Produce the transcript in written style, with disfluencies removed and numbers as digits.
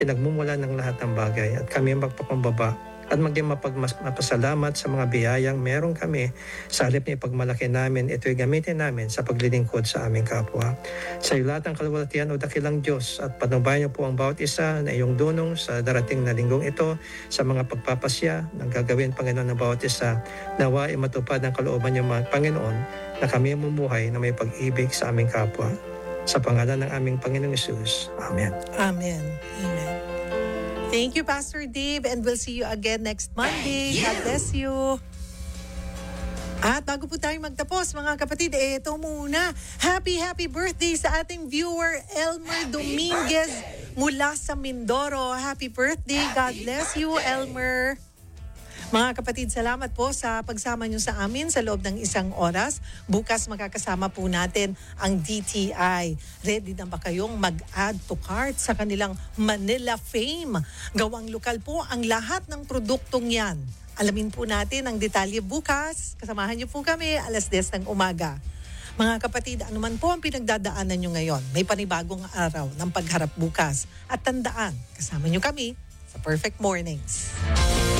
pinagmumula ng lahat ng bagay at kami magpakumbaba at maging mapasalamat sa mga biyayang meron kami sa halip na ipagmalaki namin, ito'y gamitin namin sa paglilingkod sa aming kapwa. Sa iyo lahat ng kalwalatian o dakilang Diyos at panubayan niyo po ang bawat isa na iyong dunong sa darating na linggong ito sa mga pagpapasya ng gagawin, Panginoon, ng bawat isa. Nawa ay matupad ng kalooban niyo, Panginoon, na kami mumuhay na may pag-ibig sa aming kapwa. Sa pangalan ng aming Panginoong Hesus. Amen. Amen. Amen. Thank you, Pastor Dave, and we'll see you again next Monday. God bless you. At bago po tayo magtapos, mga kapatid, ito muna. Happy birthday sa ating viewer, Elmer Dominguez mula sa Mindoro. Happy birthday. God bless you, Elmer. Mga kapatid, salamat po sa pagsama nyo sa amin sa loob ng 1 oras. Bukas makakasama po natin ang DTI. Ready na ba kayong mag-add to cart sa kanilang Manila Fame? Gawang lokal po ang lahat ng produktong yan. Alamin po natin ang detalye bukas. Kasamahan niyo po kami 10:00 ng umaga. Mga kapatid, anuman po ang pinagdadaanan nyo ngayon, may panibagong araw ng pagharap bukas. At tandaan, kasama nyo kami sa Perfect Mornings.